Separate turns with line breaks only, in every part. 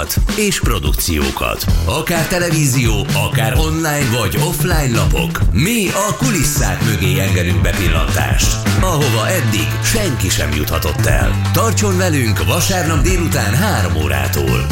és produkciókat. Akár televízió, akár online vagy offline lapok. Mi a kulisszák mögé engedünk bepillantást, ahova eddig senki sem juthatott el. Tartson velünk vasárnap délután 3 órától.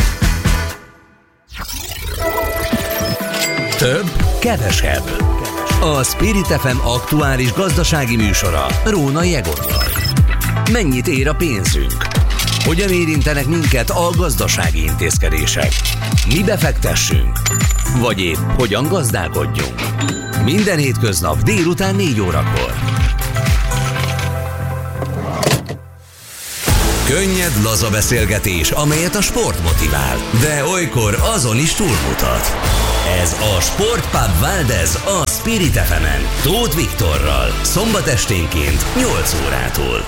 Több, kevesebb. A Spirit FM aktuális gazdasági műsora Rónai Egonnal. Mennyit ér a pénzünk? Hogyan érintenek minket a gazdasági intézkedések? Mi befektessünk? Vagy épp hogyan gazdálkodjunk? Minden hétköznap délután 4 órakor. Könnyed, laza beszélgetés, amelyet a sport motivál, de olykor azon is túlmutat. Ez a Sportpub Valdez a Spirit FM-en, Tóth Viktorral, szombat esténként 8 órától.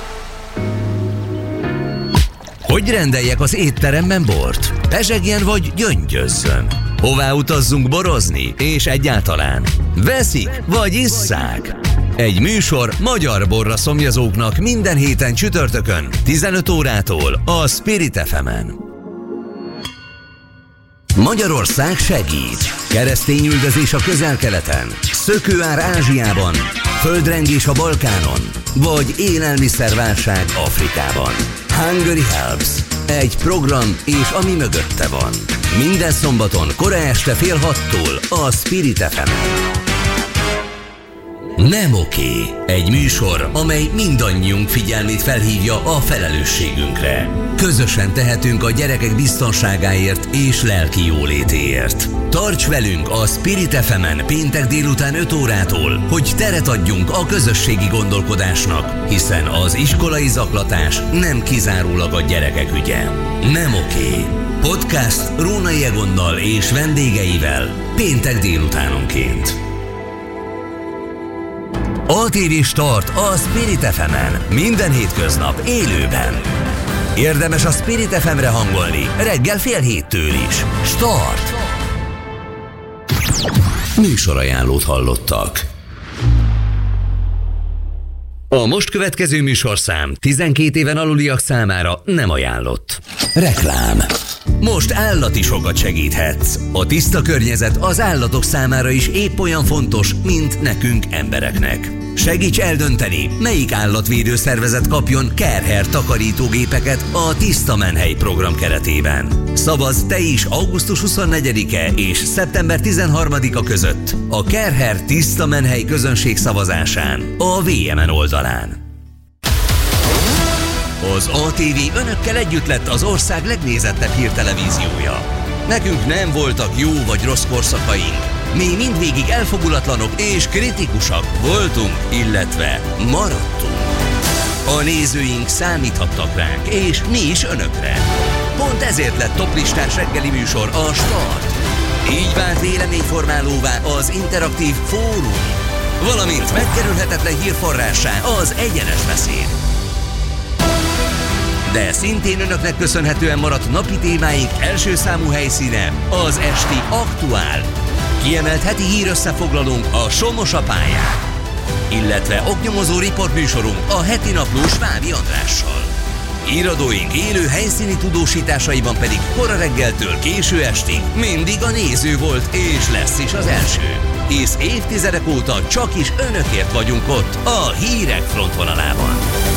Hogy rendeljek az étteremben bort? Pezsegjen vagy gyöngyözzön? Hová utazzunk borozni? És egyáltalán veszik vagy isszák? Egy műsor magyar borra szomjazóknak minden héten csütörtökön 15 órától a Spirit FM-en. Magyarország segít. Keresztényüldözés a Közel-Keleten, szökőár Ázsiában, földrengés a Balkánon, vagy élelmiszerválság Afrikában. Hungary Helps. Egy program és ami mögötte van. Minden szombaton kora este 5:30 a Spirit FM-en. Nem oké. Egy műsor, amely mindannyiunk figyelmét felhívja a felelősségünkre. Közösen tehetünk a gyerekek biztonságáért és lelki jólétéért. Tarts velünk a Spirit FM-en péntek délután 5 órától, hogy teret adjunk a közösségi gondolkodásnak, hiszen az iskolai zaklatás nem kizárólag a gyerekek ügye. Nem oké. Podcast Rónai Egonnal és vendégeivel péntek délutánonként. ATV Start a Spirit FM-en minden hétköznap élőben. Érdemes a Spirit FM-re hangolni reggel 6:30 is. Start! Műsorajánlót hallottak. A most következő műsorszám 12 éven aluliak számára nem ajánlott. Reklám. Most állatisokat segíthetsz. A tiszta környezet az állatok számára is épp olyan fontos, mint nekünk embereknek. Segíts eldönteni, melyik állatvédőszervezet kapjon Care takarítógépeket a Tiszta Menhely program keretében. Szavazz te is augusztus 24-e és szeptember 13-a között a Care Tiszta Menhely közönség szavazásán a VMN oldalán. Az ATV önökkel együtt lett az ország legnézettebb hírtelevíziója. Nekünk nem voltak jó vagy rossz korszakaink. Mi mindvégig elfogulatlanok és kritikusak voltunk, illetve maradtunk. A nézőink számíthattak ránk, és mi is önökre. Pont ezért lett toplistás reggeli műsor a Start. Így vált véleményformálóvá az interaktív fórum, valamint megkerülhetetlen hírforrássá az egyenes beszéd. De szintén önöknek köszönhetően maradt napi témáink első számú helyszíne az esti Aktuál. Kiemelt heti hírösszefoglalónk a Somos a pályán, illetve oknyomozó riportműsorunk a heti napló Svábi Andrással. Híradóink élő helyszíni tudósításaiban pedig kora reggeltől késő estig mindig a néző volt és lesz is az első. Hisz évtizedek óta csak is önökért vagyunk ott a hírek frontvonalában.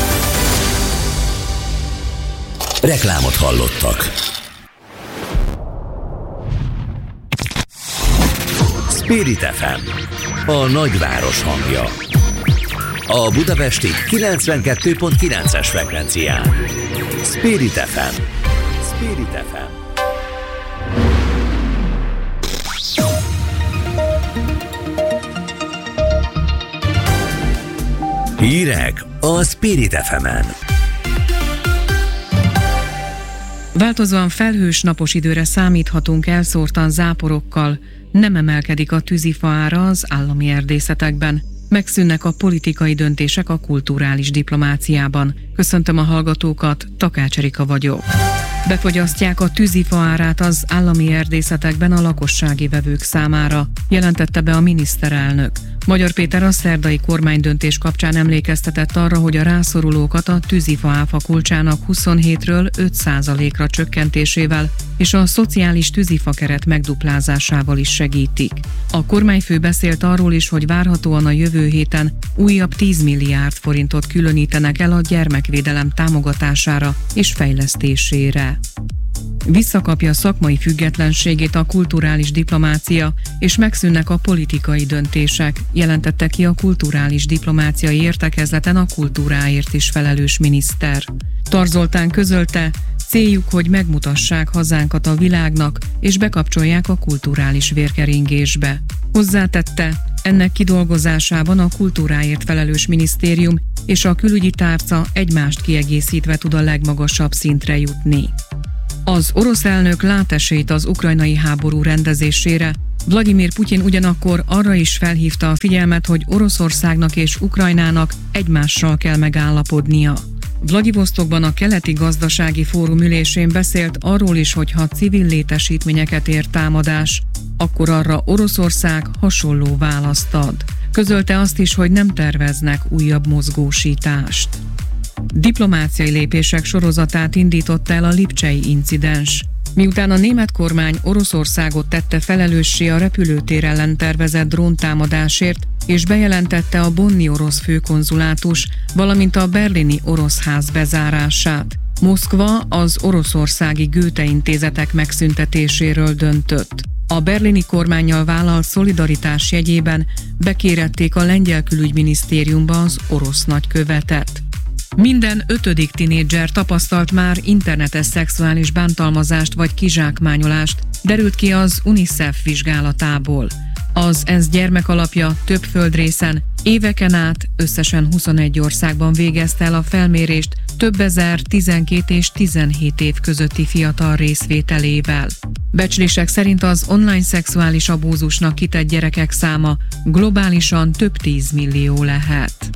Reklámot hallottak. Spirit FM, a nagyváros hangja. A budapesti 92.9-es frekvencián. Spirit FM. Spirit FM. Hírek a Spirit FM-en.
Változóan felhős napos időre számíthatunk elszórtan záporokkal, nem emelkedik a tűzifa ára az állami erdészetekben. Megszűnnek a politikai döntések a kulturális diplomáciában. Köszöntöm a hallgatókat, Takács Erika vagyok. Befogyasztják a tűzifa árát az állami erdészetekben a lakossági vevők számára, jelentette be a miniszterelnök. Magyar Péter a szerdai kormánydöntés kapcsán emlékeztetett arra, hogy a rászorulókat a tűzifa áfa kulcsának 27-ről 5%-ra csökkentésével és a szociális tűzifa keret megduplázásával is segítik. A kormányfő beszélt arról is, hogy várhatóan a jövő héten újabb 10 milliárd forintot különítenek el a gyermekvédelem támogatására és fejlesztésére. Visszakapja szakmai függetlenségét a kulturális diplomácia, és megszűnnek a politikai döntések, jelentette ki a kulturális diplomáciai értekezleten a kultúráért is felelős miniszter. Tarz Zoltán közölte, céljuk, hogy megmutassák hazánkat a világnak, és bekapcsolják a kulturális vérkeringésbe. Hozzátette, ennek kidolgozásában a kultúráért felelős minisztérium és a külügyi tárca egymást kiegészítve tud a legmagasabb szintre jutni. Az orosz elnök lát esélyt az ukrajnai háború rendezésére, Vladimir Putyin ugyanakkor arra is felhívta a figyelmet, hogy Oroszországnak és Ukrajnának egymással kell megállapodnia. Vladivostokban a Keleti Gazdasági Fórum ülésén beszélt arról is, hogy ha civil létesítményeket ér támadás, akkor arra Oroszország hasonló választ ad. Közölte azt is, hogy nem terveznek újabb mozgósítást. Diplomáciai lépések sorozatát indította el a lipcsei incidens. Miután a német kormány Oroszországot tette felelőssé a repülőtér ellen tervezett dróntámadásért, és bejelentette a bonni orosz főkonzulátus, valamint a berlini orosz ház bezárását. Moszkva az oroszországi Goethe intézetek megszüntetéséről döntött. A berlini kormánnyal vállalt szolidaritás jegyében bekérették a lengyel külügyminisztériumba az orosz nagykövetet. Minden 5. tinédzser tapasztalt már internetes szexuális bántalmazást vagy kizsákmányolást, derült ki az UNICEF vizsgálatából. Az ENSZ gyermekalapja több földrészen éveken át összesen 21 országban végezte el a felmérést több ezer 12 és 17 év közötti fiatal részvételével. Becslések szerint az online szexuális abúzusnak kitett gyerekek száma globálisan több 10 millió lehet.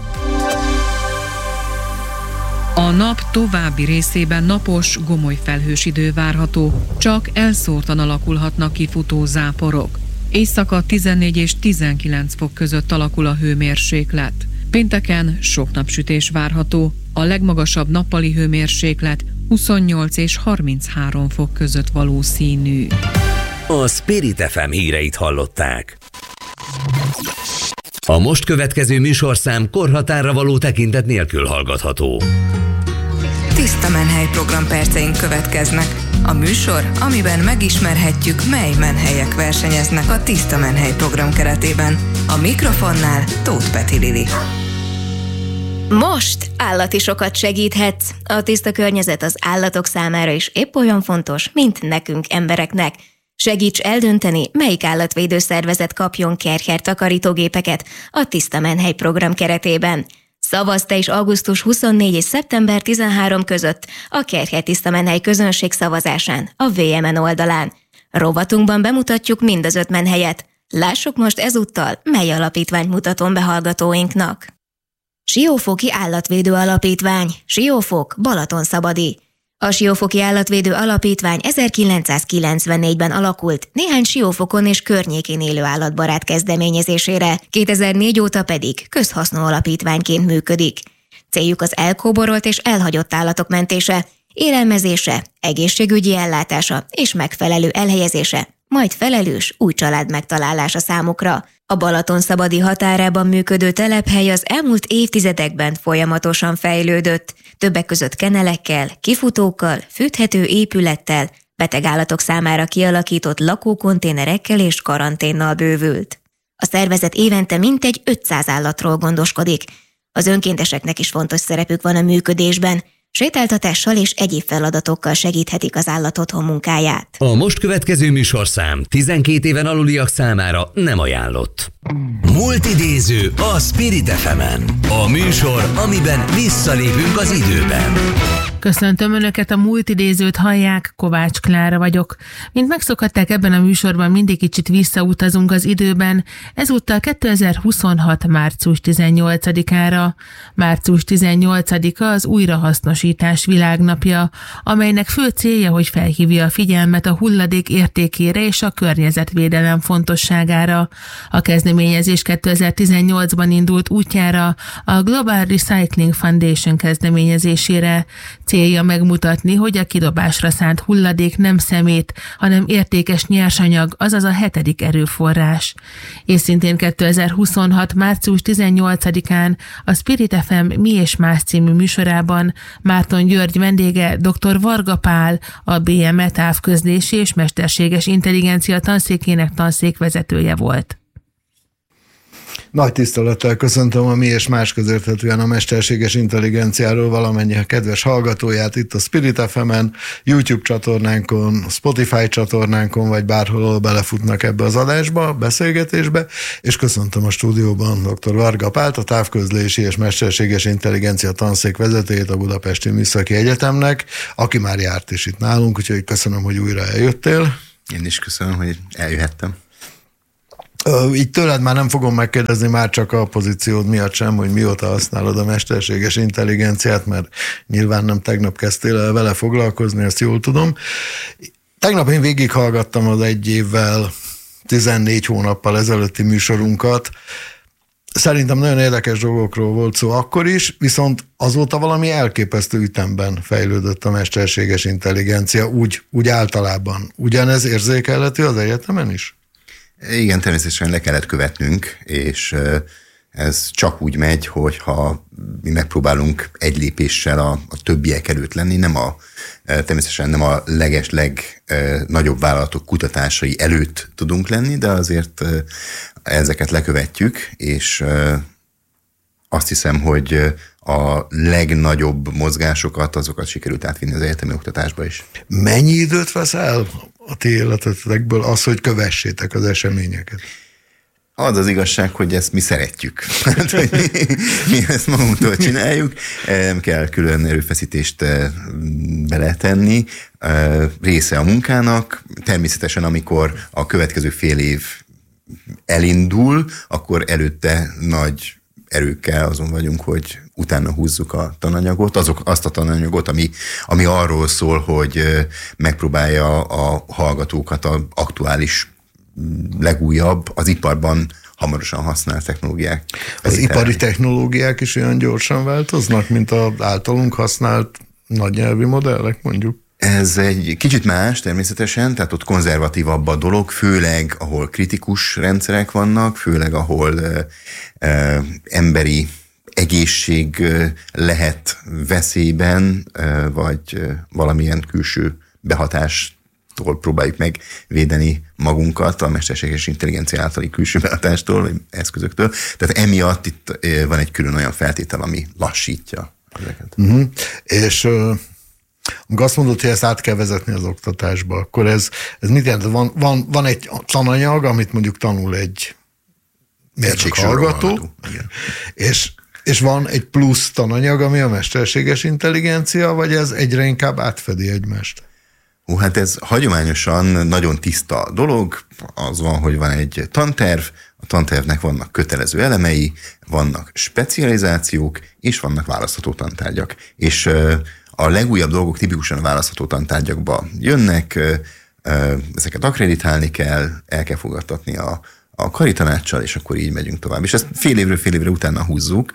A nap további részében napos, gomoly felhős idő várható, csak elszórtan alakulhatnak ki futózáporok. Éjszaka 14 és 19 fok között alakul a hőmérséklet. Pénteken sok napsütés várható, a legmagasabb nappali hőmérséklet 28 és 33 fok között valószínű.
A Spirit FM híreit hallották. A most következő műsorszám korhatárra való tekintet nélkül hallgatható.
Tiszta Menhely program perceink következnek. A műsor, amiben megismerhetjük, mely menhelyek versenyeznek a Tiszta Menhely program keretében. A mikrofonnál Tóth Peti Lili.
Most állati sokat segíthetsz. A tiszta környezet az állatok számára is épp olyan fontos, mint nekünk embereknek. Segíts eldönteni, melyik állatvédőszervezet kapjon Kärcher takarítógépeket a Tiszta Menhely program keretében. Szavazz te is augusztus 24 és szeptember 13 között a Kärcher Tiszta Menhely közönség szavazásán a VMN oldalán. Rovatunkban bemutatjuk mind az 5 menhelyet. Lássuk most ezúttal, mely alapítványt mutatom be hallgatóinknak. Siófoki Állatvédő Alapítvány, Siófok, Balatonszabadi. A Siófoki Állatvédő Alapítvány 1994-ben alakult néhány Siófokon és környékén élő állatbarát kezdeményezésére, 2004 óta pedig közhasznú alapítványként működik. Céljuk az elkóborolt és elhagyott állatok mentése, élelmezése, egészségügyi ellátása és megfelelő elhelyezése, majd felelős új család megtalálása számukra. A Balatonszabadi határában működő telephely az elmúlt évtizedekben folyamatosan fejlődött, többek között kenelekkel, kifutókkal, fűthető épülettel, beteg állatok számára kialakított lakókonténerekkel és karanténnal bővült. A szervezet évente mintegy 500 állatról gondoskodik. Az önkénteseknek is fontos szerepük van a működésben, sétáltatással és egyéb feladatokkal segíthetik az állatotthon munkáját.
A most következő műsorszám 12 éven aluliak számára nem ajánlott. Múltidéző a Spirit FM-en. A műsor, amiben visszalépünk az időben.
Köszöntöm Önöket, a múlt idézőt hallják, Kovács Klára vagyok. Mint megszokhatták, ebben a műsorban mindig kicsit visszautazunk az időben, ezúttal 2026. március 18-ára. Március 18-a az újrahasznosítás világnapja, amelynek fő célja, hogy felhívja a figyelmet a hulladék értékére és a környezetvédelem fontosságára. A kezdeményezés 2018-ban indult útjára a Global Recycling Foundation kezdeményezésére. Célja megmutatni, hogy a kidobásra szánt hulladék nem szemét, hanem értékes nyersanyag, azaz a 7. erőforrás. És szintén 2026. március 18-án a Spirit FM Mi és Más című műsorában Márton György vendége dr. Varga Pál, a BME távközlési és mesterséges intelligencia tanszékének tanszékvezetője volt.
Nagy tisztelettel köszöntöm a Mi és Más közérthetően a mesterséges intelligenciáról valamennyi kedves hallgatóját itt a Spirit FM-en, YouTube csatornánkon, Spotify csatornánkon, vagy bárhol belefutnak ebbe az adásba, beszélgetésbe, és köszöntöm a stúdióban dr. Varga Pált, a távközlési és mesterséges intelligencia tanszék vezetőjét a Budapesti Műszaki Egyetemnek, aki már járt is itt nálunk, úgyhogy köszönöm, hogy újra eljöttél.
Én is köszönöm, hogy eljöhettem.
Így tőled már nem fogom megkérdezni, már csak a pozíciód miatt sem, hogy mióta használod a mesterséges intelligenciát, mert nyilván nem tegnap kezdtél el vele foglalkozni, ezt jól tudom. Tegnap én végighallgattam az 1 évvel, 14 hónappal ezelőtti műsorunkat. Szerintem nagyon érdekes dolgokról volt szó akkor is, viszont azóta valami elképesztő ütemben fejlődött a mesterséges intelligencia, úgy általában. Ugyanez érzékelhető az egyetemen is?
Igen, természetesen le kellett követnünk, és ez csak úgy megy, hogyha mi megpróbálunk egy lépéssel a többiek előtt lenni, természetesen nem a legnagyobb vállalatok kutatásai előtt tudunk lenni, de azért ezeket lekövetjük, és azt hiszem, hogy a legnagyobb mozgásokat, azokat sikerült átvinni az egyetemi oktatásba is.
Mennyi időt vesz el a ti életetekből az, hogy kövessétek az eseményeket?
Az az igazság, hogy ezt mi szeretjük. Mi ezt magunktól csináljuk, nem kell külön erőfeszítést beletenni. Része a munkának, természetesen amikor a következő fél év elindul, akkor előtte nagy erőkkel azon vagyunk, hogy utána húzzuk a tananyagot, azt a tananyagot, ami arról szól, hogy megpróbálja a hallgatókat az aktuális, legújabb, az iparban hamarosan használt technológiák.
Az ipari technológiák is olyan gyorsan változnak, mint az általunk használt nagynyelvi modellek, mondjuk?
Ez egy kicsit más természetesen, tehát ott konzervatívabb a dolog, főleg ahol kritikus rendszerek vannak, főleg ahol emberi egészség lehet veszélyben, vagy valamilyen külső behatástól próbáljuk megvédeni magunkat a mesterséges intelligencia általi külső behatástól, vagy eszközöktől. Tehát emiatt itt van egy külön olyan feltétel, ami lassítja ezeket.
Uh-huh. És amikor azt mondod, hogy ezt át kell vezetni az oktatásba, akkor ez mit jelent? Van egy tananyag, amit mondjuk tanul egy mérnök hallgató, és van egy plusz tananyag, ami a mesterséges intelligencia, vagy ez egyre inkább átfedi egymást?
Hát ez hagyományosan nagyon tiszta dolog, az van, hogy van egy tanterv, a tantervnek vannak kötelező elemei, vannak specializációk, és vannak választható tantárgyak. És a legújabb dolgok tipikusan a választható tantárgyakba jönnek, ezeket akkreditálni kell, el kell fogadtatni a karitanáccsal, és akkor így megyünk tovább. És ezt fél évre utána húzzuk,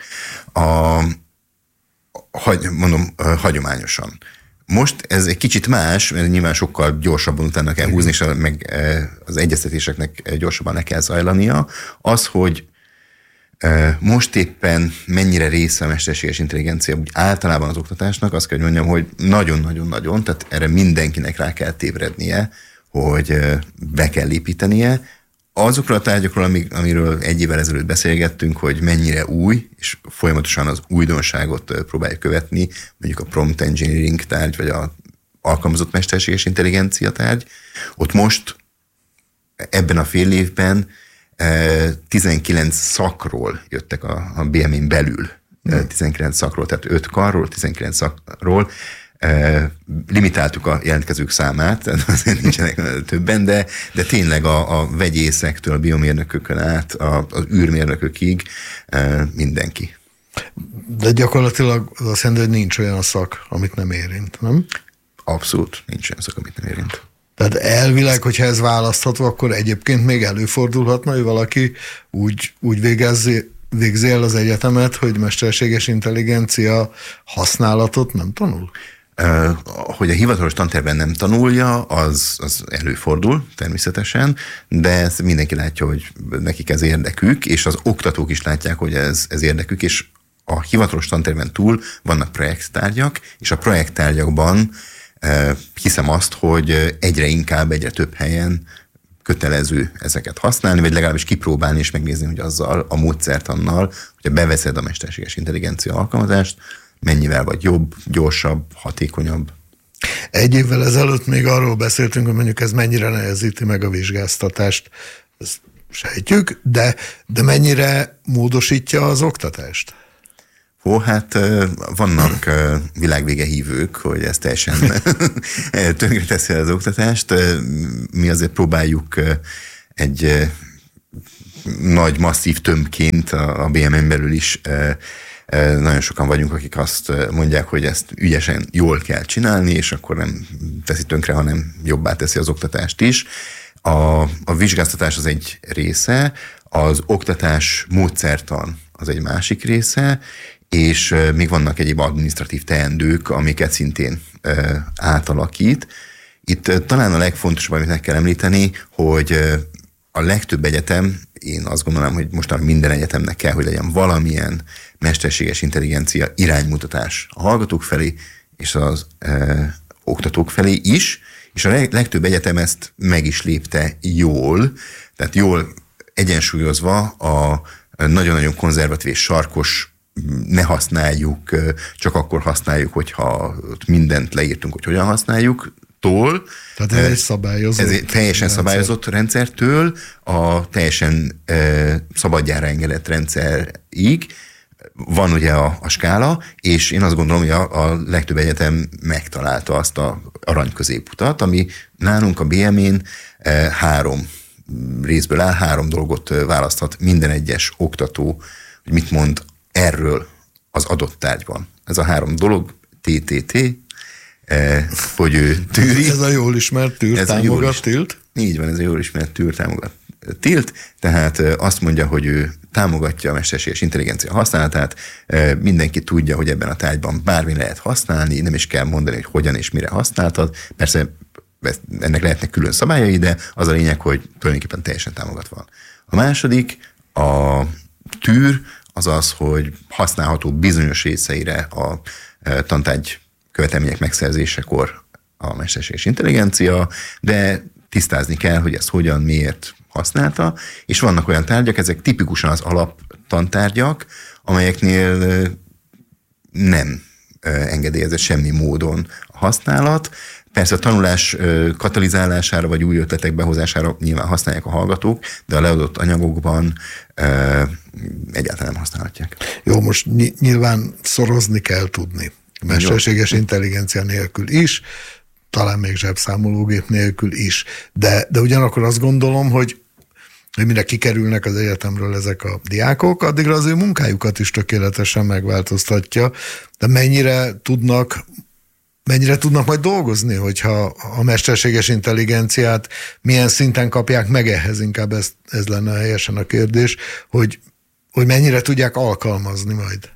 hagyományosan. Most ez egy kicsit más, mert nyilván sokkal gyorsabban utána kell húzni, és meg az egyeztetéseknek gyorsabban le kell zajlania. Az, hogy most éppen mennyire része a mesterséges intelligencia úgy általában az oktatásnak, azt kell, hogy mondjam, hogy nagyon-nagyon-nagyon, tehát erre mindenkinek rá kell tévrednie, hogy be kell építenie. Azokról a tárgyakról, amiről 1 évvel ezelőtt beszélgettünk, hogy mennyire új, és folyamatosan az újdonságot próbáljuk követni, mondjuk a prompt engineering tárgy, vagy a alkalmazott mesterséges intelligencia tárgy, ott most ebben a fél évben 19 szakról jöttek a BME-n belül, 19 szakról, tehát 5 karról, 19 szakról limitáltuk a jelentkezők számát, azért nincsenek többen, de tényleg a vegyészektől, a biomérnökökön át, az űrmérnökökig mindenki.
De gyakorlatilag azt jelenti, hogy nincs olyan szak, amit nem érint, nem?
Abszolút nincs olyan szak, amit nem érint.
Tehát elvileg, hogyha ez választható, akkor egyébként még előfordulhatna, hogy valaki úgy végzi el az egyetemet, hogy mesterséges intelligencia használatot nem tanul?
Hogy a hivatalos tantervben nem tanulja, az előfordul természetesen, de ezt mindenki látja, hogy nekik ez érdekük, és az oktatók is látják, hogy ez érdekük, és a hivatalos tanterven túl vannak projekttárgyak, és a projekttárgyakban hiszem azt, hogy egyre inkább, egyre több helyen kötelező ezeket használni, vagy legalábbis kipróbálni és megnézni, hogy azzal a módszertannal, hogyha beveszed a mesterséges intelligencia alkalmazást, mennyivel vagy jobb, gyorsabb, hatékonyabb.
Egy évvel ezelőtt még arról beszéltünk, hogy mondjuk ez mennyire nehezíti meg a vizsgáztatást. Ezt sejtjük, de mennyire módosítja az oktatást?
Hát vannak világvége hívők, hogy ez teljesen tönkreteszi az oktatást. Mi azért próbáljuk egy nagy, masszív tömbként a BMN belül is. Nagyon sokan vagyunk, akik azt mondják, hogy ezt ügyesen jól kell csinálni, és akkor nem teszi tönkre, hanem jobbá teszi az oktatást is. A vizsgáztatás az egy része, az oktatás módszertan az egy másik része, és még vannak egyéb adminisztratív teendők, amiket szintén átalakít. Itt talán a legfontosabb, amit meg kell említeni, hogy a legtöbb egyetem, én azt gondolom, hogy mostanában minden egyetemnek kell, hogy legyen valamilyen mesterséges intelligencia iránymutatás a hallgatók felé, és az oktatók felé is, és a legtöbb egyetem ezt meg is lépte jól, tehát jól egyensúlyozva a nagyon-nagyon konzervatív és sarkos ne használjuk, csak akkor használjuk, hogyha mindent leírtunk, hogy hogyan használjuk,
tehát ez egy szabályozott
ez egy teljesen szabályozott rendszertől a teljesen szabadjára engedett rendszerig. Van ugye a skála, és én azt gondolom, hogy a legtöbb egyetem megtalálta azt a arany középutat, ami nálunk a BM-én 3 részből áll, 3 dolgot választhat minden egyes oktató, hogy mit mond erről az adott tárgyban. Ez a 3 dolog, TTT, hogy ő tűri.
Ez a jól ismert tűr támogat tilt.
Így van, ez a jól ismert tűr támogat tilt, tehát azt mondja, hogy ő támogatja a mesterséges intelligencia használatát, mindenki tudja, hogy ebben a tárgyban bármi lehet használni, nem is kell mondani, hogy hogyan és mire használtad. Persze ennek lehetnek külön szabályai, de az a lényeg, hogy tulajdonképpen teljesen támogatva van. A második, a tűr, az az, hogy használható bizonyos részeire a tantárgy követelmények megszerzésekor a mesterséges intelligencia, de tisztázni kell, hogy ezt hogyan, miért használta, és vannak olyan tárgyak, ezek tipikusan az alaptantárgyak, amelyeknél nem engedélyezett semmi módon a használat. Persze a tanulás katalizálására vagy új ötletek behozására nyilván használják a hallgatók, de a leadott anyagokban egyáltalán nem használhatják.
Jó, most nyilván szorozni kell tudni. Mesterséges intelligencia nélkül is, talán még zsebszámológép nélkül is. De ugyanakkor azt gondolom, hogy mire kikerülnek az egyetemről ezek a diákok, addigra az ő munkájukat is tökéletesen megváltoztatja, de mennyire tudnak majd dolgozni, hogyha a mesterséges intelligenciát milyen szinten kapják meg ehhez, inkább ez lenne helyesen a kérdés, hogy mennyire tudják alkalmazni majd.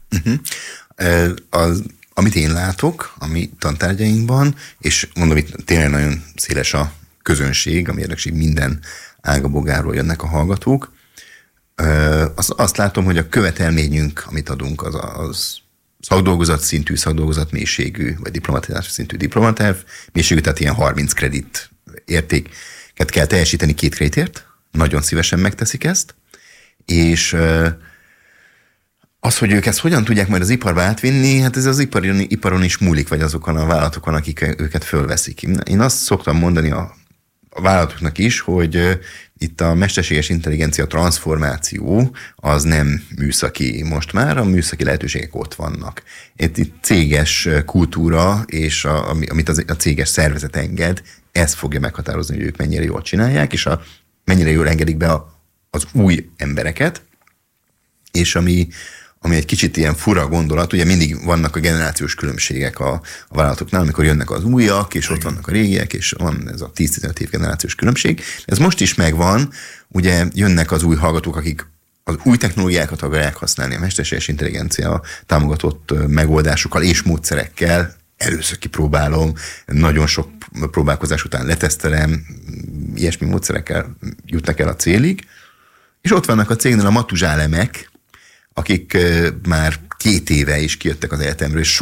Amit én látok a mi tantárgyainkban, és mondom, itt tényleg nagyon széles a közönség, a mérnökség minden ágabogáról jönnek a hallgatók, azt látom, hogy a követelményünk, amit adunk, az szakdolgozat szintű, szakdolgozat mélységű, vagy diplomatizás szintű diplomaterv mélységű, tehát ilyen 30 kredit értéket kell teljesíteni 2 kreditért. Nagyon szívesen megteszik ezt, és az, hogy ők ezt hogyan tudják majd az iparba átvinni, hát ez az iparon is múlik, vagy azokon a vállalatokon, akik őket fölveszik. Én azt szoktam mondani a a vállalatoknak is, hogy itt a mesterséges intelligencia transformáció az nem műszaki most már, a műszaki lehetőségek ott vannak. Itt céges kultúra, és amit a céges szervezet enged, ez fogja meghatározni, hogy ők mennyire jól csinálják, és mennyire jól engedik be az új embereket, és ami egy kicsit ilyen fura gondolat, ugye mindig vannak a generációs különbségek a vállalatoknál, amikor jönnek az újak, és ott vannak a régiek, és van ez a 10-15 év generációs különbség. Ez most is megvan, ugye jönnek az új hallgatók, akik az új technológiákat akarják használni, a mesterséges intelligencia támogatott megoldásokkal és módszerekkel. Először kipróbálom, nagyon sok próbálkozás után letesztelem, ilyesmi módszerekkel jutnak el a célig, és ott vannak a cégnél a matuzsálemek, akik már 2 éve is kijöttek az egyetemről, és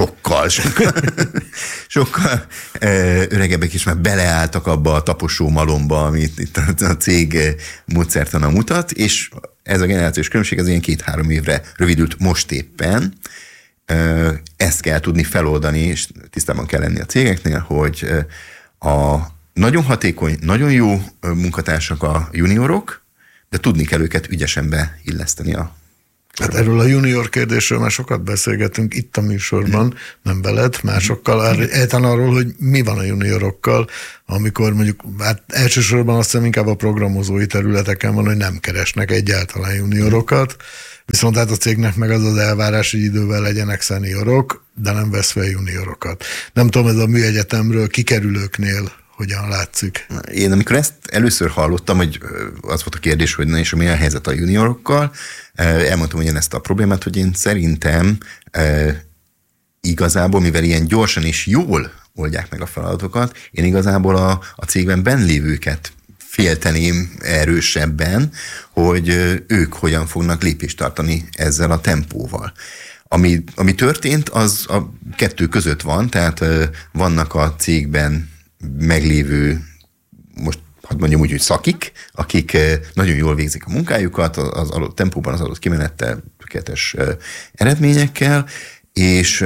sokkal öregebbek is már beleálltak abba a taposó malomba, amit itt a cég módszertana mutat, és ez a generációs különbség az ilyen 2-3 évre rövidült most éppen. Ezt kell tudni feloldani, és tisztában kell lenni a cégeknél, hogy a nagyon hatékony, nagyon jó munkatársak a juniorok, de tudni kell őket ügyesen beilleszteni a
Hát erről a junior kérdésről már sokat beszélgetünk itt a műsorban, nem veled, másokkal, egyáltalán arról, hogy mi van a juniorokkal, amikor mondjuk, hát elsősorban azt hiszem inkább a programozói területeken van, hogy nem keresnek egyáltalán juniorokat, viszont hát a cégnek meg az elvárás, hogy idővel legyenek szeniorok, de nem vesz fel juniorokat. Nem tudom, ez a műegyetemről kikerülőknél hogyan látszik?
Én amikor ezt először hallottam, hogy az volt a kérdés, hogy na és mi a helyzet a juniorokkal, elmondtam ugyanezt a problémát, hogy én szerintem igazából, mivel ilyen gyorsan és jól oldják meg a feladatokat, én igazából a cégben benlévőket félteném erősebben, hogy ők hogyan fognak lépést tartani ezzel a tempóval. Ami történt, az a 2 között van, tehát vannak a cégben meglévő, most hadd mondjam úgy, hogy szakik, akik nagyon jól végzik a munkájukat, az adott tempóban, az adott kimenettel, tökéletes eredményekkel, és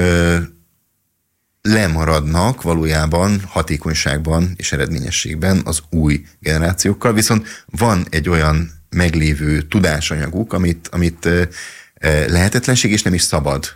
lemaradnak valójában hatékonyságban és eredményességben az új generációkkal, viszont van egy olyan meglévő tudásanyaguk, amit lehetetlenség és nem is szabad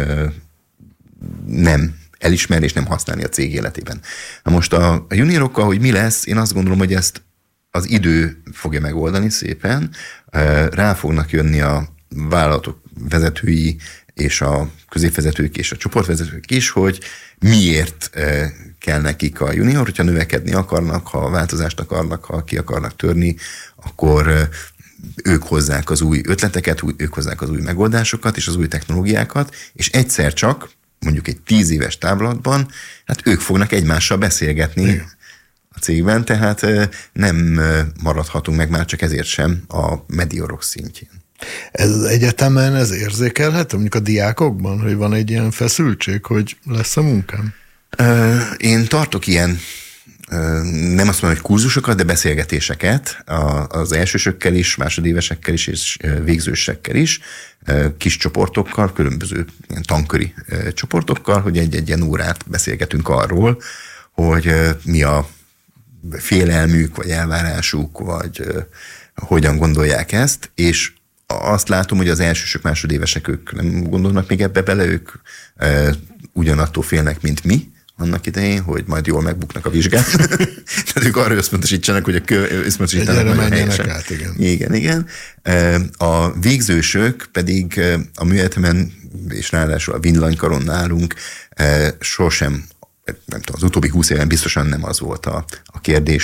nem elismerni és nem használni a cég életében. Na most a juniorokkal, hogy mi lesz, én azt gondolom, hogy ezt az idő fogja megoldani szépen, rá fognak jönni a vállalatok vezetői és a középvezetők és a csoportvezetők is, hogy miért kell nekik a junior, hogyha növekedni akarnak, ha változást akarnak, ha ki akarnak törni, akkor ők hozzák az új ötleteket, ők hozzák az új megoldásokat és az új technológiákat, és egyszer csak, mondjuk egy 10 éves távlatban, hát ők fognak egymással beszélgetni a cégben, tehát nem maradhatunk meg már csak ezért sem a mediorok szintjén.
Ez az egyetemen, ez érzékelhető, mondjuk a diákokban, hogy van egy ilyen feszültség, hogy lesz a munkám?
Én tartok ilyen, nem azt mondom, hogy kurzusokat, de beszélgetéseket az elsősökkel is, másodévesekkel is, és végzősekkel is, kis csoportokkal, különböző ilyen tanköri csoportokkal, hogy egy ilyen órát beszélgetünk arról, hogy mi a félelmük, vagy elvárásuk, vagy hogyan gondolják ezt, és azt látom, hogy az elsősök, másodévesek ők nem gondolnak még ebbe bele, ők ugyanattól félnek, mint mi annak idején, hogy majd jól megbuknak a vizsgán. Tehát ők arra összpontosítsanak, hogy összpontosítanak nagyon helyesen.
Át, igen.
Igen. A végzősök pedig a műegyetemen, és ráadásul a villanykaron nálunk sosem, nem tudom, az utóbbi 20 éven biztosan nem az volt a kérdés,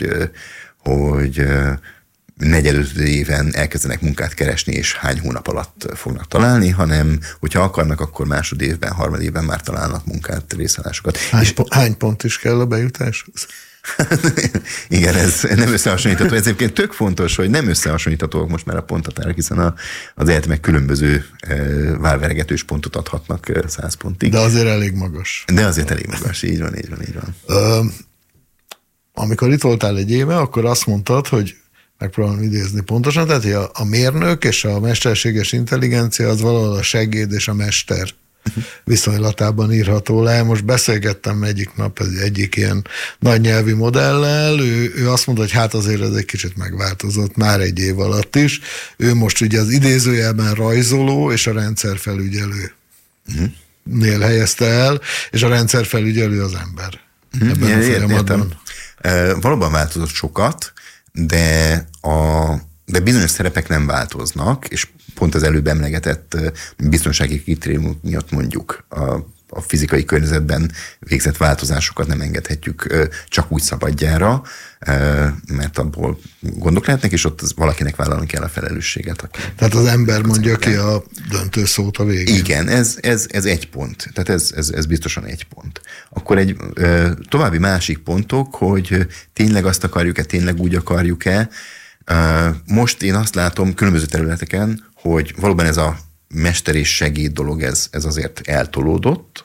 hogy negyedötöd éven elkezdenek munkát keresni, és hány hónap alatt fognak találni, hanem hogyha akarnak, akkor másodévben, harmadévben már találnak munkát, részállásokat.
Hány pont is kell a bejutáshoz?
Igen, ez nem összehasonlítható. Ez egyébként tök fontos, hogy nem összehasonlíthatóak most már a pontatárok, hiszen az egyetemek különböző válveregetős pontot adhatnak 100 pontig.
De azért elég magas.
Így van.
Amikor itt voltál egy éve, akkor azt mondtad, hogy megpróbálom idézni pontosan, tehát hogy a mérnök és a mesterséges intelligencia az valahol a segéd és a mester viszonylatában írható le. Most beszélgettem egyik nap egyik ilyen nagy nyelvi modellel, ő azt mondta, hogy hát azért ez egy kicsit megváltozott már egy év alatt is. Ő most ugye az idézőjelben rajzoló és a rendszerfelügyelő nél helyezte el, és a rendszerfelügyelő az ember. Ebben a folyamatban.
Valóban változott sokat, de bizonyos szerepek nem változnak, és pont az előbb emlegetett biztonsági kritériumok miatt mondjuk a fizikai környezetben végzett változásokat nem engedhetjük csak úgy szabadjára, mert abból gondok lehetnek, és ott valakinek vállalni kell a felelősséget.
Tehát az ember mondja ki a döntő szót a végén.
Igen, ez egy pont. Tehát ez biztosan egy pont. Akkor egy további másik pontok, hogy tényleg azt akarjuk-e, tényleg úgy akarjuk-e. Most én azt látom különböző területeken, hogy valóban ez a mester és segéd dolog, ez azért eltolódott.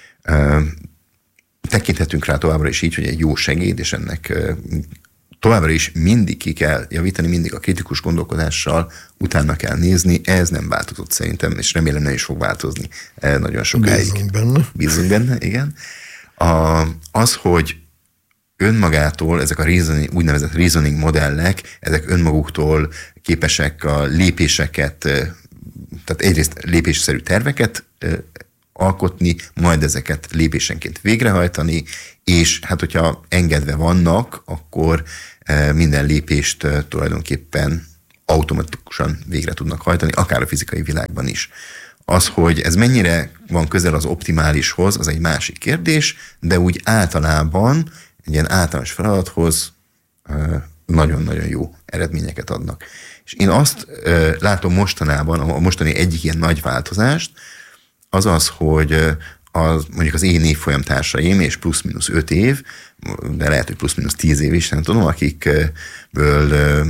Tekinthetünk rá továbbra is így, hogy egy jó segéd, és ennek továbbra is mindig ki kell javítani, mindig a kritikus gondolkodással utána kell nézni. Ez nem változott szerintem, és remélem nem is fog változni nagyon sokáig. Bízunk benne, igen. Az, hogy önmagától ezek a úgynevezett reasoning modellek, ezek önmaguktól képesek a lépéseket, tehát egyrészt lépésszerű terveket alkotni, majd ezeket lépésenként végrehajtani, és hát hogyha engedve vannak, akkor minden lépést tulajdonképpen automatikusan végre tudnak hajtani, akár a fizikai világban is. Az, hogy ez mennyire van közel az optimálishoz, az egy másik kérdés, de úgy általában egy ilyen általános feladathoz nagyon-nagyon jó eredményeket adnak. És én azt látom mostanában, a mostani egyik ilyen nagy változást, az az, hogy mondjuk az én évfolyamtársaim, és plusz-minusz 5 év, de lehet, hogy plusz-minusz 10 év is, nem tudom, akikből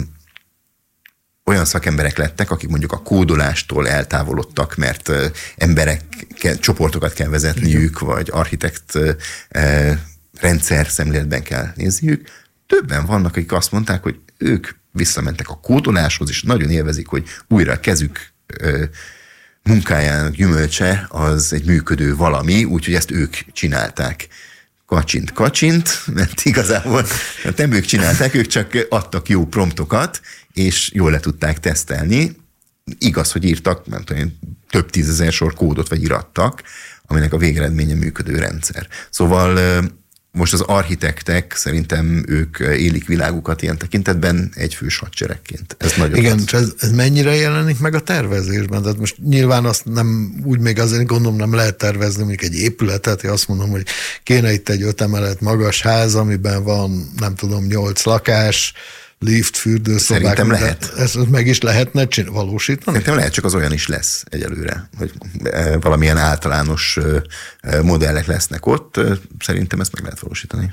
olyan szakemberek lettek, akik mondjuk a kódolástól eltávolodtak, mert csoportokat kell vezetniük, vagy architekt rendszer szemléletben kell nézniük. Többen vannak, akik azt mondták, hogy ők visszamentek a kódoláshoz, és nagyon élvezik, hogy újra a kezük munkájának gyümölcse az egy működő valami, úgyhogy ezt ők csinálták. Kacsint, mert igazából nem ők csinálták, ők csak adtak jó promptokat, és jól le tudták tesztelni. Igaz, hogy írtak, nem tudom, több 10 000 sor kódot, vagy irattak, aminek a végeredménye működő rendszer. Szóval most az architektek szerintem ők élik világukat ilyen tekintetben egyfős hadseregként. Ez nagyon
igen, ez mennyire jelenik meg a tervezésben? Tehát most nyilván azt nem, úgy még azért gondolom nem lehet tervezni mondjuk egy épületet, én azt mondom, hogy kéne itt egy 5 emelet magas ház, amiben van, nem tudom, 8 lakás, lift, fürdőszobák.
Szerintem lehet.
Ezt meg is lehetne valósítani?
Szerintem lehet, csak az olyan is lesz egyelőre, hogy valamilyen általános modellek lesznek ott. Szerintem ezt meg lehet valósítani.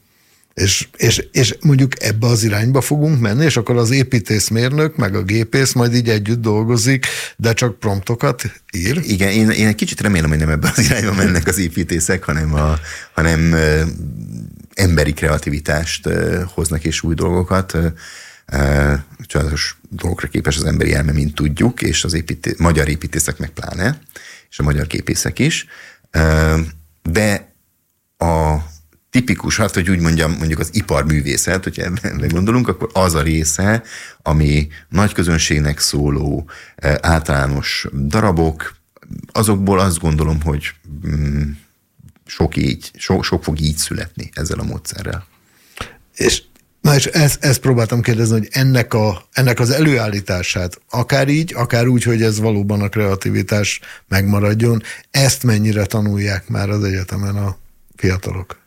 És mondjuk ebbe az irányba fogunk menni, és akkor az építészmérnök, meg a gépész majd így együtt dolgozik, de csak promptokat ír?
Igen, én egy kicsit remélem, hogy nem ebbe az irányba mennek az építészek, hanem emberi kreativitást hoznak és új dolgokat. Csodálatos dolgokra képes az emberi elme, mint tudjuk, és az magyar építészek meg pláne, és a magyar gépészek is. De a tipikus, hát hogy úgy mondjam, mondjuk az iparművészet, hogyha ebben gondolunk, akkor az a része, ami nagy közönségnek szóló általános darabok, azokból azt gondolom, hogy sok fog így születni ezzel a módszerrel. És
ezt próbáltam kérdezni, hogy ennek az előállítását, akár így, akár úgy, hogy ez valóban a kreativitás megmaradjon, ezt mennyire tanulják már az egyetemen a fiatalok?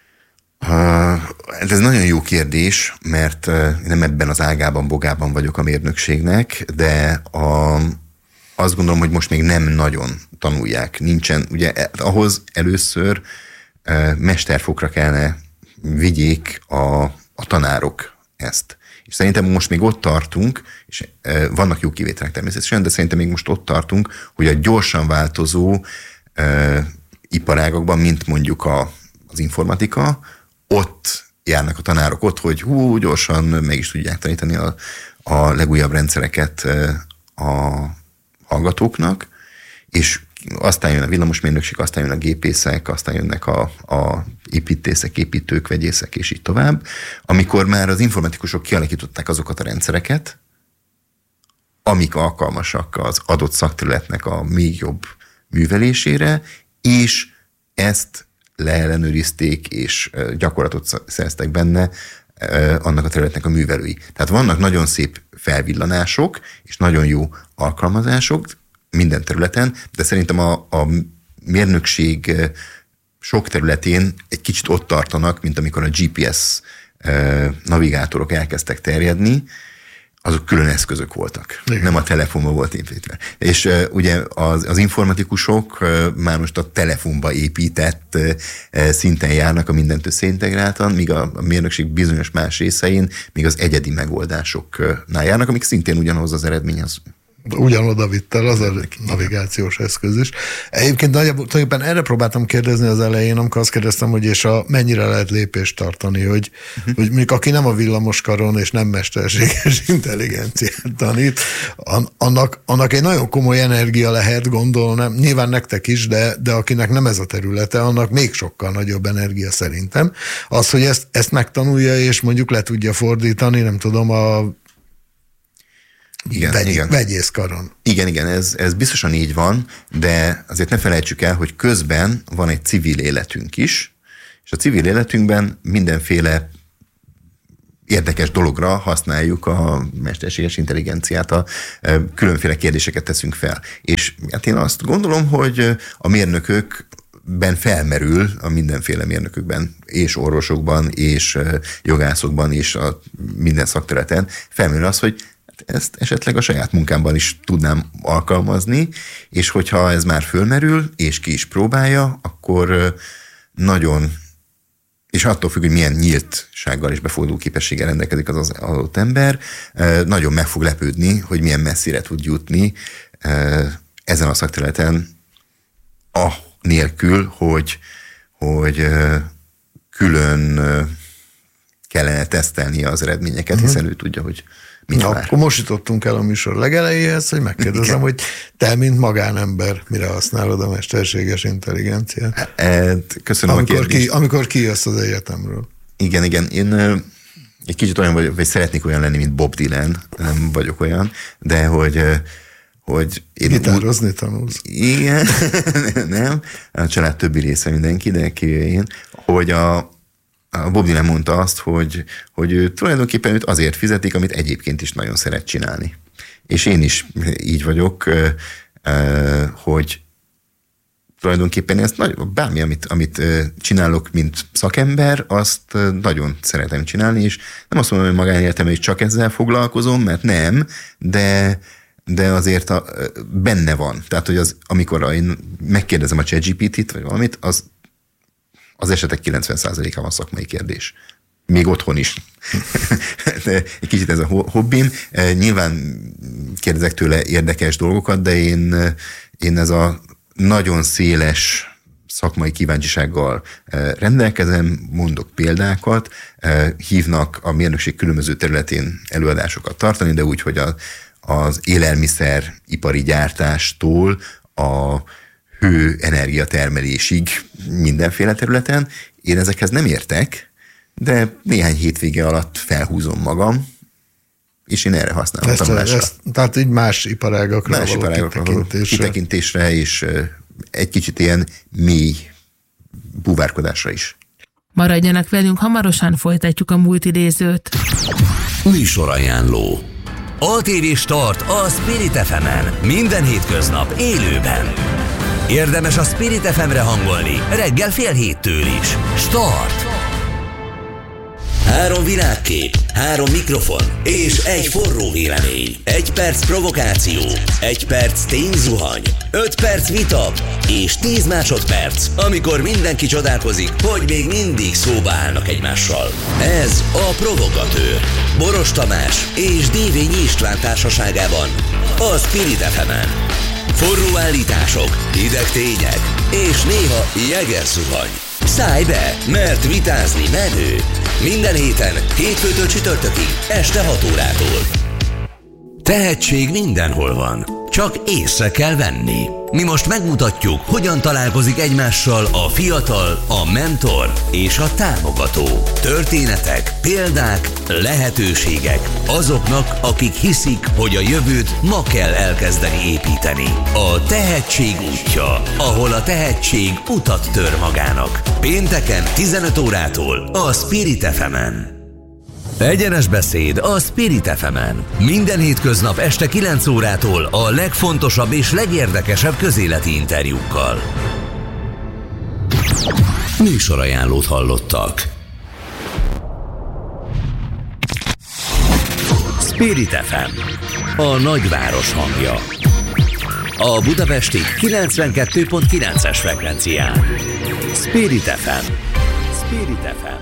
Ez nagyon jó kérdés, mert nem ebben az ágában, bogában vagyok a mérnökségnek, de azt gondolom, hogy most még nem nagyon tanulják. Nincsen, ugye ahhoz először mesterfokra kellene vigyék a tanárok ezt. És szerintem most még ott tartunk, és vannak jó kivételek természetesen, de szerintem még most ott tartunk, hogy a gyorsan változó iparágakban, mint mondjuk az informatika, ott járnak a tanárok ott, hogy gyorsan meg is tudják tanítani a legújabb rendszereket a hallgatóknak, és aztán jön a villamosmérnökség, aztán jön a gépészek, aztán jönnek a építészek, építők, vegyészek, és így tovább. Amikor már az informatikusok kialakították azokat a rendszereket, amik alkalmasak az adott szakterületnek a még jobb művelésére, és ezt leellenőrizték, és gyakorlatot szereztek benne annak a területnek a művelői. Tehát vannak nagyon szép felvillanások, és nagyon jó alkalmazások minden területen, de szerintem a mérnökség sok területén egy kicsit ott tartanak, mint amikor a GPS navigátorok elkezdtek terjedni, azok külön eszközök voltak. Igen. Nem a telefonban volt építve. És ugye az informatikusok már most a telefonba épített szinten járnak a mindent összeintegráltan, míg a mérnökség bizonyos más részein még az egyedi megoldásoknál járnak, amik szintén ugyanhoz az eredményhez.
Ugyanoda vitt el az a navigációs eszköz is. Egyébként tulajdonképpen erre próbáltam kérdezni az elején, amikor azt kérdeztem, hogy és mennyire lehet lépést tartani, hogy mondjuk aki nem a villamoskaron és nem mesterséges intelligenciát tanít, annak egy nagyon komoly energia lehet, gondolom, nyilván nektek is, de akinek nem ez a területe, annak még sokkal nagyobb energia szerintem. Az, hogy ezt megtanulja és mondjuk le tudja fordítani, nem tudom, vegyészkaron.
Igen, ez biztosan így van, de azért ne felejtsük el, hogy közben van egy civil életünk is, és a civil életünkben mindenféle érdekes dologra használjuk a mesterséges intelligenciát, különféle kérdéseket teszünk fel. És hát én azt gondolom, hogy a mérnökökben felmerül, a mindenféle mérnökökben, és orvosokban, és jogászokban, és a minden szakterületen felmerül az, hogy ezt esetleg a saját munkámban is tudnám alkalmazni, és hogyha ez már fölmerül, és ki is próbálja, akkor nagyon, és attól függ, hogy milyen nyíltsággal és befogadó képességgel rendelkezik az adott ember, nagyon meg fog lepődni, hogy milyen messzire tud jutni ezen a szakterületen, nélkül, hogy külön kellene tesztelnie az eredményeket, hiszen ő tudja, hogy
akkor most jutottunk el a műsor legelejéhez, hogy megkérdezem, hogy te, mint magánember, mire használod a mesterséges intelligenciát?
Köszönöm a kérdést.
Amikor kijössz az egyetemről.
Igen. Én egy kicsit olyan vagyok, vagy szeretnék olyan lenni, mint Bob Dylan, nem vagyok olyan, de hogy én
gitározni tanulsz.
Igen, nem. A család többi része mindenki, de én, hogy a Bob Dylan mondta azt, hogy ő tulajdonképpen őt azért fizetik, amit egyébként is nagyon szeret csinálni. És én is így vagyok, hogy tulajdonképpen ezt bármi, amit csinálok, mint szakember, azt nagyon szeretem csinálni, és nem azt mondom, hogy magánéletemben is csak ezzel foglalkozom, mert nem, de azért benne van. Tehát, hogy amikor én megkérdezem a ChatGPT-t, vagy valamit, az esetek 90%-ában szakmai kérdés. Még otthon is. De egy kicsit ez a hobbim. Nyilván kérdezek tőle érdekes dolgokat, de én ez a nagyon széles szakmai kíváncsisággal rendelkezem, mondok példákat, hívnak a mérnökség különböző területén előadásokat tartani, de úgy, hogy az élelmiszeripari gyártástól a hőenergiatermelésig mindenféle területen. Én ezekhez nem értek, de néhány hétvége alatt felhúzom magam, és én erre használom a tanulásra.
Tehát így más iparágakra való
kitekintésre, és egy kicsit ilyen mély búvárkodásra is.
Maradjanak velünk, hamarosan folytatjuk a múltidézőt.
Műsorajánló. ATV Start a Spirit FM-en. Minden hétköznap élőben. Érdemes a Spirit FM-re hangolni, reggel 6:30 is. Start! 3 világkép, 3 mikrofon és egy forró vélemény. 1 perc provokáció, 1 perc tényzuhany, 5 perc vita és 10 másodperc, amikor mindenki csodálkozik, hogy még mindig szóba állnak egymással. Ez a Provokatőr. Boros Tamás és Dévényi István társaságában a Spirit FM-en. Forró állítások, hideg tények és néha jegerzuhany. Szállj be, mert vitázni menő. Minden héten, hétfőtől csütörtökig, este 6 órától. Tehetség mindenhol van, csak észre kell venni. Mi most megmutatjuk, hogyan találkozik egymással a fiatal, a mentor és a támogató. Történetek, példák, lehetőségek azoknak, akik hiszik, hogy a jövőt ma kell elkezdeni építeni. A Tehetség útja, ahol a tehetség utat tör magának. Pénteken 15 órától a Spirit FM-en. Egyenes beszéd a Spirit FM-en. Minden hétköznap este 9 órától a legfontosabb és legérdekesebb közéleti interjúkkal. Műsorajánlót hallottak. Spirit FM, a nagyváros hangja. A budapesti 92.9-es frekvencián. Spirit FM. Spirit FM.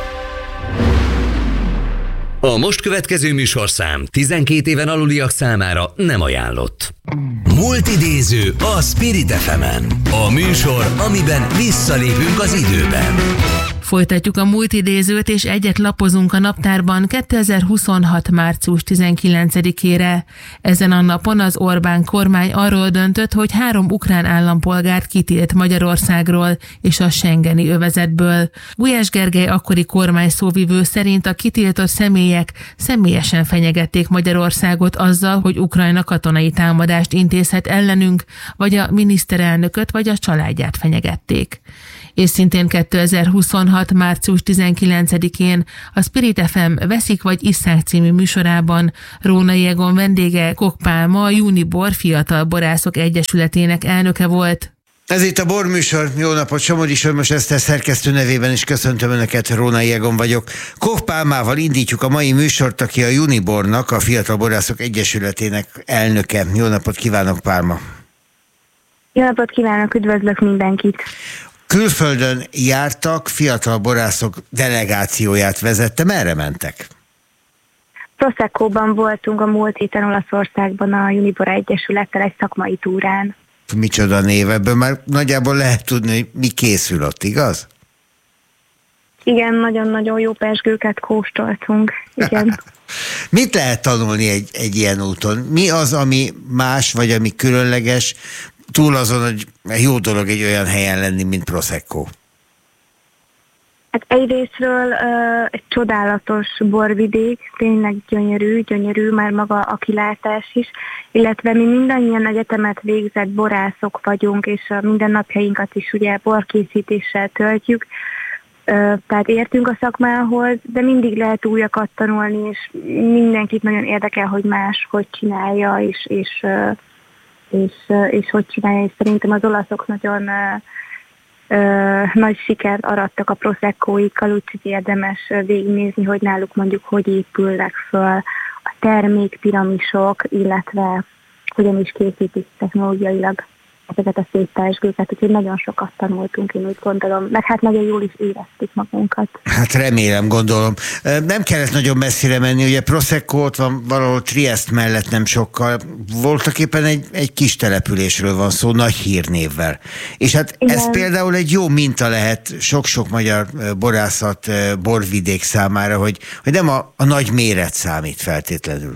A most következő műsorszám 12 éven aluliak számára nem ajánlott. Múltidéző a Spirit FM-en. A műsor, amiben visszalépünk az időben.
Folytatjuk a múltidézőt, és egyet lapozunk a naptárban 2026. március 19-ére. Ezen a napon az Orbán kormány arról döntött, hogy 3 ukrán állampolgárt kitilt Magyarországról és a schengeni övezetből. Gulyás Gergely akkori kormány szóvivő szerint a kitiltott személyek személyesen fenyegették Magyarországot azzal, hogy Ukrajna katonai támadást intézhet ellenünk, vagy a miniszterelnököt vagy a családját fenyegették. És szintén 2026. március 19-én a Spirit FM Veszik vagy isszák című műsorában Rónai Egon vendége Koch Pálma, a Unibor Fiatal Borászok Egyesületének elnöke volt.
Ez itt a Borműsor. Jó napot, Somogyi Sörmös Eszter szerkesztő nevében is köszöntöm Önöket, Rónai Egon vagyok. Koch Pálmával indítjuk a mai műsort, aki a Unibornak, a Fiatal Borászok Egyesületének elnöke. Jó napot kívánok, Pálma!
Jó napot kívánok, üdvözlök mindenkit!
Külföldön jártak, fiatal borászok delegációját vezette. Merre mentek?
Prosecco-ban voltunk a múlt héten Olaszországban a Unibor Egyesülettel egy szakmai túrán.
Micsoda név, ebből már nagyjából lehet tudni, hogy mi készül ott, igaz?
Igen, nagyon-nagyon jó pezsgőket kóstoltunk. Igen.
Mit lehet tanulni egy ilyen úton? Mi az, ami más, vagy ami különleges, túl azon, hogy jó dolog egy olyan helyen lenni, mint Prosecco?
Hát egyrésztről egy csodálatos borvidék, tényleg gyönyörű, már maga a kilátás is, illetve mi mindannyian egyetemet végzett borászok vagyunk, és a mindennapjainkat is ugye borkészítéssel töltjük, tehát értünk a szakmához, de mindig lehet újakat tanulni, és mindenkit nagyon érdekel, hogy más hogy csinálja, és hogy csinálja, és szerintem az olaszok nagyon nagy sikert arattak a Proseccóikkal, úgyhogy érdemes végignézni, hogy náluk mondjuk hogy épülnek föl a termékpiramisok, illetve hogyan is készítik technológiailag ezeket a szép pezsgőket, úgyhogy nagyon sokat tanultunk, én úgy gondolom, meg hát nagyon jól is éreztük magunkat. Hát
remélem, gondolom. Nem kellett nagyon messzire menni, ugye Prosecco ott van valahol Trieste mellett nem sokkal, voltak éppen egy kis településről van szó, nagy hírnévvel. És hát igen, ez például egy jó minta lehet sok-sok magyar borászat, borvidék számára, hogy nem a nagy méret számít feltétlenül.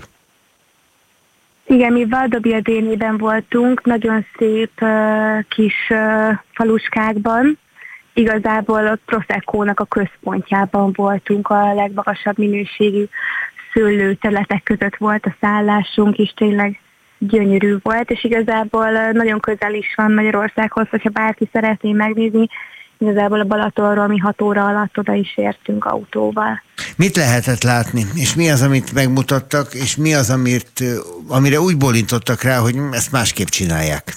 Igen, mi Valdobbiadénében voltunk, nagyon szép kis faluskákban. Igazából a Proseccónak a központjában voltunk, a legmagasabb minőségű szőlőterületek között volt a szállásunk, és tényleg gyönyörű volt, és igazából nagyon közel is van Magyarországhoz, hogyha bárki szeretné megnézni, igazából a Balatonról mi 6 óra alatt oda is értünk autóval. Mit lehetett látni, és mi az, amit megmutattak, és mi az, amire úgy bólintottak rá, hogy ezt másképp csinálják?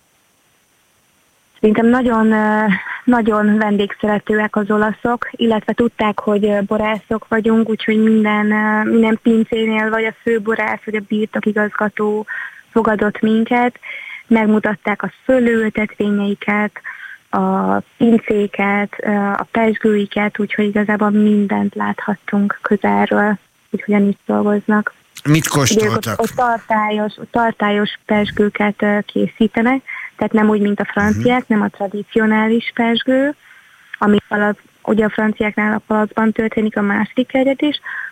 Szerintem nagyon vendégszeretőek az olaszok, illetve tudták, hogy borászok vagyunk, úgyhogy minden pincénél, vagy a főborász, vagy a birtokigazgató fogadott minket, megmutatták a szőlőültetvényeiket, a pincéket, a pezsgőiket, úgyhogy igazából mindent láthattunk közelről, hogy hogyan is dolgoznak. Mit kóstoltak? Ott tartályos pezsgőket készítenek, tehát nem úgy, mint a franciák, nem a tradicionális pezsgő, ami ugye a franciáknál a palacban történik a második eredés.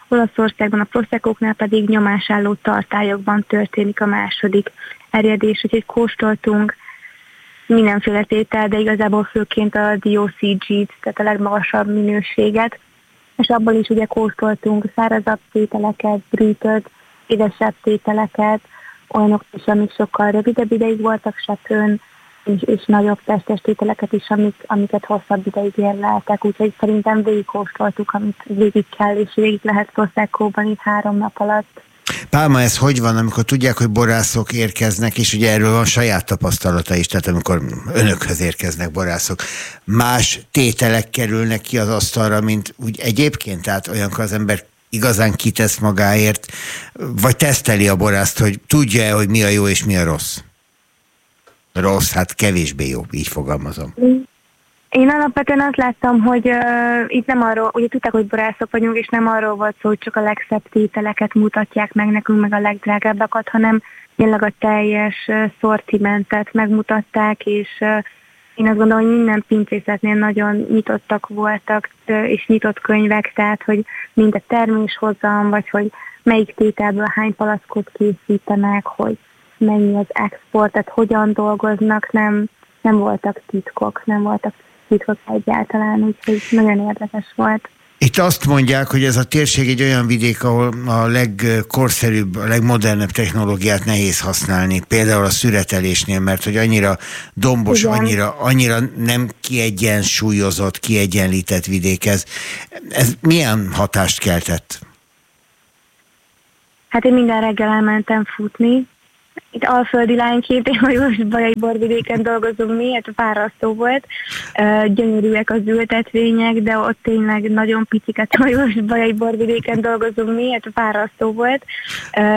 Olaszországban a Proseccóknál pedig nyomásálló tartályokban történik a második erjedés, úgyhogy kóstoltunk mindenféle tétel, de igazából főként a DOCG-t, tehát a legmagasabb minőséget, és abból is ugye kóstoltunk szárazabb tételeket, brütöt, édesebb tételeket, olyanok is, amik sokkal rövidebb ideig voltak seprőn, és nagyobb testes tételeket is, amiket hosszabb ideig érleltek, úgyhogy szerintem végigkóstoltuk, amit végig kell, és végig lehet Proseccóban itt 3 nap alatt.
Pálma, ez hogy van, amikor tudják, hogy borászok érkeznek, és ugye erről van saját tapasztalata is, tehát amikor önökhöz érkeznek borászok, más tételek kerülnek ki az asztalra, mint úgy egyébként, tehát olyankor az ember igazán kitesz magáért, vagy teszteli a borászt, hogy tudja-e, hogy mi a jó és mi a rossz? Rossz, hát kevésbé jó, így fogalmazom.
Én alapvetően azt láttam, hogy itt nem arról, ugye tudták, hogy borászok vagyunk, és nem arról volt szó, hogy csak a legszebb tételeket mutatják meg nekünk, meg a legdrágábbakat, hanem tényleg a teljes szortimentet megmutatták, és én azt gondolom, hogy minden pincészetnél nagyon nyitottak voltak, és nyitott könyvek, tehát, hogy mind a terméshozam, vagy hogy melyik tételből hány palackot készítenek, hogy mennyi az export, tehát hogyan dolgoznak, nem voltak titkok egyáltalán, úgyhogy nagyon érdekes volt.
Itt azt mondják, hogy ez a térség egy olyan vidék, ahol a legkorszerűbb, a legmodernebb technológiát nehéz használni, például a szüretelésnél, mert hogy annyira dombos, annyira nem kiegyensúlyozott, kiegyenlített vidék ez. Ez milyen hatást keltett?
Hát én minden reggel elmentem futni. Itt alföldi lányként, Bajai borvidéken dolgozunk mi, hát fárasztó volt. Gyönyörűek az ültetvények, de ott tényleg nagyon piciket Bajai borvidéken dolgozunk mi, hát fárasztó volt.